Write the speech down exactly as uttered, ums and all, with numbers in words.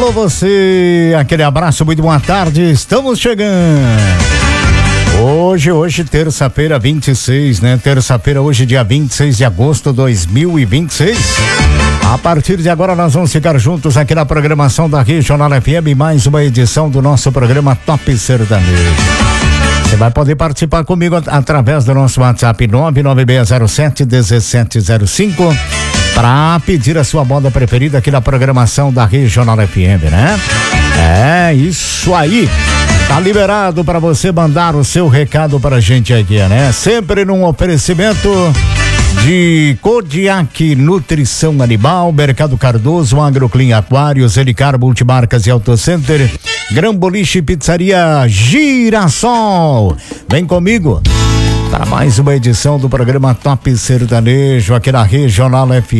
Alô você, aquele abraço, muito boa tarde, estamos chegando. Hoje, hoje, terça-feira, vinte e seis, né? Terça-feira, hoje, dia vinte e seis de agosto de dois mil e vinte e seis. A partir de agora, nós vamos ficar juntos aqui na programação da Regional F M, mais uma edição do nosso programa Top Sertanejo. Você vai poder participar comigo at- através do nosso WhatsApp nove nove seis zero sete um sete zero cinco para pedir a sua moda preferida aqui na programação da Regional F M, né? É isso aí. Tá liberado para você mandar o seu recado pra gente aqui, né? Sempre num oferecimento de Kodiak Nutrição Animal, Mercado Cardoso, Agroclean Aquários, Elicar Multimarcas e Autocenter, Gran Boliche Pizzaria Girassol. Vem comigo para mais uma edição do programa Top Sertanejo aqui na Regional F M.